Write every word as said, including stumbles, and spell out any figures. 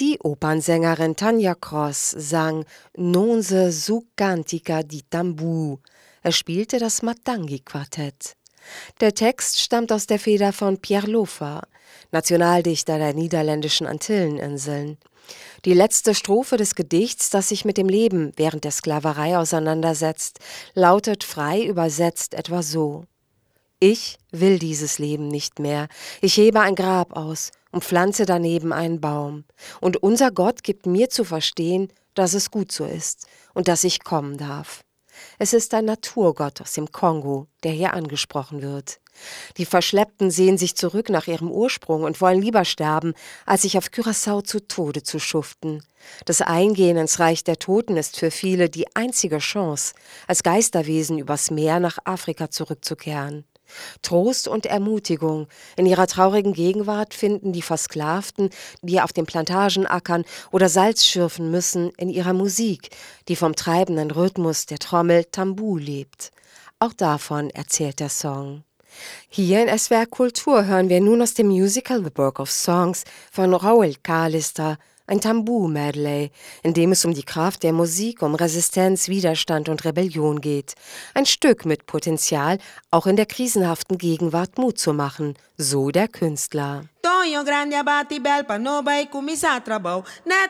Die Opernsängerin Tanja Cross sang Nonze su cantica di tambu. Er spielte das Matangi-Quartett. Der Text stammt aus der Feder von Pierre Lofer, Nationaldichter der niederländischen Antilleninseln. Die letzte Strophe des Gedichts, das sich mit dem Leben während der Sklaverei auseinandersetzt, lautet frei übersetzt etwa so: Ich will dieses Leben nicht mehr. Ich hebe ein Grab aus und pflanze daneben einen Baum. Und unser Gott gibt mir zu verstehen, dass es gut so ist und dass ich kommen darf. Es ist ein Naturgott aus dem Kongo, der hier angesprochen wird. Die Verschleppten sehen sich zurück nach ihrem Ursprung und wollen lieber sterben, als sich auf Curaçao zu Tode zu schuften. Das Eingehen ins Reich der Toten ist für viele die einzige Chance, als Geisterwesen übers Meer nach Afrika zurückzukehren. Trost und Ermutigung in ihrer traurigen Gegenwart finden die Versklavten, die auf den Plantagen ackern oder Salz schürfen müssen, in ihrer Musik, die vom treibenden Rhythmus der Trommel Tambu lebt. Auch davon erzählt der Song. Hier in S W R Kultur hören wir nun aus dem Musical The Book of Songs von Raoul Callister ein Tambu-Medley, in dem es um die Kraft der Musik, um Resistenz, Widerstand und Rebellion geht. Ein Stück mit Potenzial, auch in der krisenhaften Gegenwart Mut zu machen, so der Künstler. Tonho grande abate bel pa no vai começar trabalho. Net